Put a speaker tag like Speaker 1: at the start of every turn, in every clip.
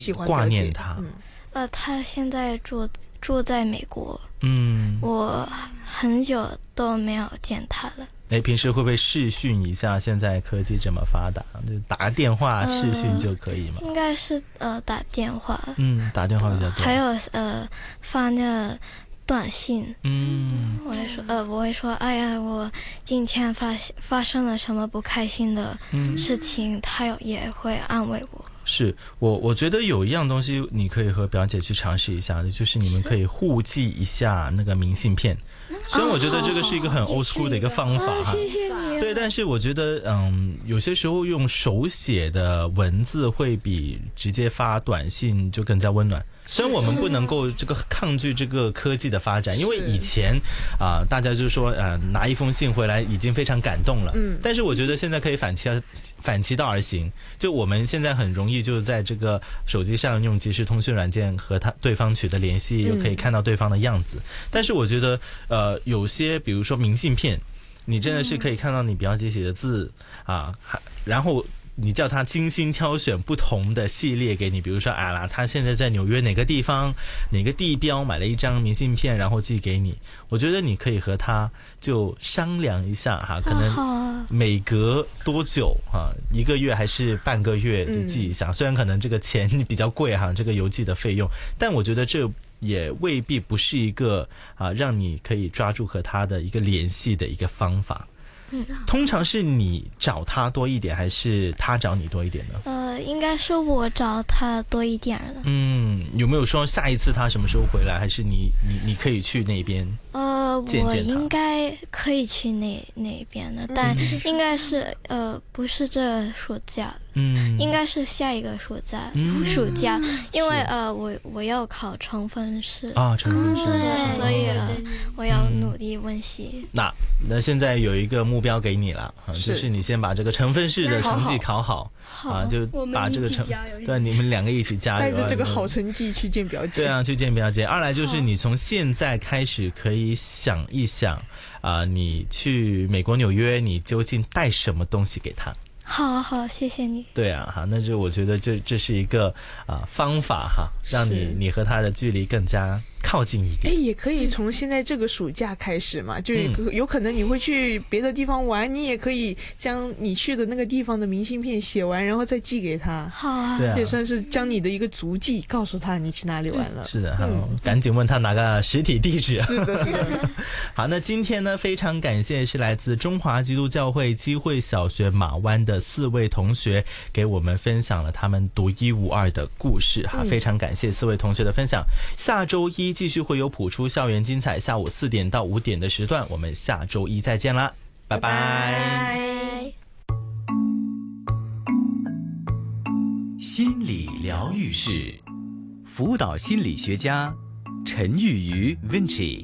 Speaker 1: 喜欢
Speaker 2: 挂念他？
Speaker 3: 他现在住在美国，我很久都没有见他了。
Speaker 2: 平时会不会视讯一下？现在科技这么发达，就打个电话视讯就可以吗？
Speaker 3: 应该是打电话。
Speaker 2: 打电话比较多。
Speaker 3: 还有发那个短信。我会说，哎呀，我今天发生了什么不开心的事情，他也会安慰我。
Speaker 2: 是我觉得有一样东西你可以和表姐去尝试一下的，就是你们可以互寄一下那个明信片。虽然我觉得这个是一个很 old school 的一个方法哈，
Speaker 3: 谢谢你。
Speaker 2: 对，但是我觉得有些时候用手写的文字会比直接发短信就更加温暖。虽然我们不能够这个抗拒这个科技的发展，因为以前大家就说拿一封信回来已经非常感动了，但是我觉得现在可以反其道而行，就我们现在很容易就在这个手机上用即时通讯软件和对方取得联系，又可以看到对方的样子。但是我觉得有些比如说明信片，你真的是可以看到你表姐写的字然后你叫他精心挑选不同的系列给你，比如说他现在在纽约哪个地方哪个地标买了一张明信片，然后寄给你。我觉得你可以和他就商量一下可能每隔多久1个月还是半个月就寄一下。虽然可能这个钱比较贵这个邮寄的费用，但我觉得这也未必不是一个让你可以抓住和他的一个联系的一个方法。通常是你找他多一点还是他找你多一点呢？
Speaker 3: 应该是我找他多一点了。
Speaker 2: 有没有说下一次他什么时候回来，还是你可以去那边见
Speaker 3: 我
Speaker 2: 见他？
Speaker 3: 应该可以去那边的，但应该是不是这暑假，应该是下一个暑假，因为我要考成分试
Speaker 2: 成分试，
Speaker 3: 所以我要努力温习。
Speaker 2: 那现在有一个目标给你了，就是你先把这个成分试的成绩考好就把这个对，你们2个一起加油，
Speaker 1: 带着这个好成绩去见表姐。
Speaker 2: 去见表姐。二来就是你从现在开始可以想一想你去美国纽约你究竟带什么东西给她。
Speaker 3: 好，谢谢你。
Speaker 2: 对那就我觉得这是一个方法让你和他的距离更加靠近一点。
Speaker 1: 也可以从现在这个暑假开始嘛，就有可能你会去别的地方玩，你也可以将你去的那个地方的明信片写完，然后再寄给他。
Speaker 3: 好
Speaker 2: 对
Speaker 1: 也算是将你的一个足迹告诉他你去哪里玩了。
Speaker 2: 是的赶紧问他哪个实体地址。
Speaker 1: 是的
Speaker 2: 好，那今天呢非常感谢是来自中华基督教会基会小学马湾的4位同学给我们分享了他们独一无二的故事非常感谢4位同学的分享。下周一继续会有谱出校园精彩，下午4点到5点的时段，我们下周一再见啦，拜拜。
Speaker 4: 心理疗愈室，辅导心理学家陈玉瑜 Vinci。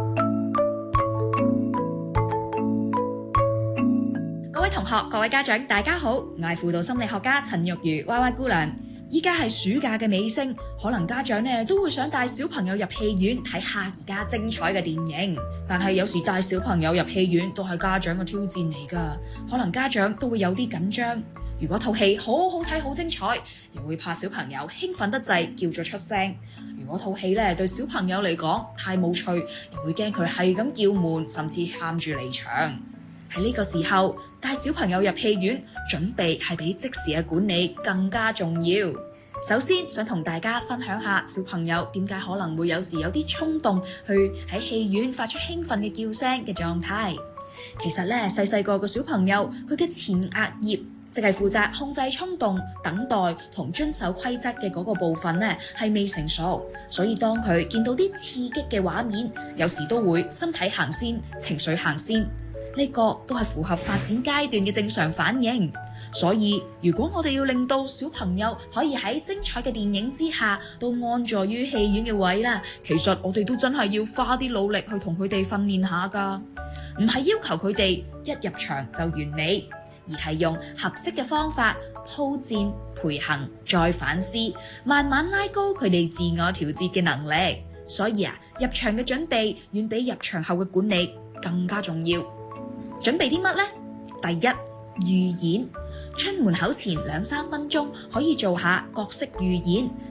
Speaker 5: 各位同學、各位家長，大家好，我係輔導心理學家陳玉如 Y 姑娘。依家係暑假嘅尾聲，可能家長呢都會想帶小朋友入戲院睇下而家精彩嘅電影，但係有時帶小朋友入戲院都係家長嘅挑戰嚟㗎，可能家長都會有啲緊張。如果套戲好好睇好精彩，又會怕小朋友興奮得滯叫咗出聲。如果套戲呢對小朋友嚟講太冇趣，又會驚佢係咁叫悶，甚至喊住離場。喺呢個時候，帶小朋友入戲院，準備係比即時嘅管理更加重要。首先想同大家分享下小朋友點解可能會有時有啲衝動去喺戲院發出興奮嘅叫聲嘅狀態。其實呢，細個嘅小朋友佢嘅前額葉，即係負責控制衝動、等待同遵守規則嘅嗰個部分呢，係未成熟，所以當佢見到啲刺激嘅畫面，有時都會身體行先，情緒行先。呢個都係符合發展階段嘅正常反應，所以如果我哋要令到小朋友可以喺精彩嘅電影之下都安坐於戲院嘅位啦，其實我哋都真係要花啲努力去同佢哋訓練下㗎，唔係要求佢哋一入場就完美，而係用合適嘅方法鋪墊、陪行、再反思，慢慢拉高佢哋自我調節嘅能力。所以入場嘅準備遠比入場後嘅管理更加重要。準備啲乜呢？第一，預演。 出門口前2-3分鐘可以做下角色預演，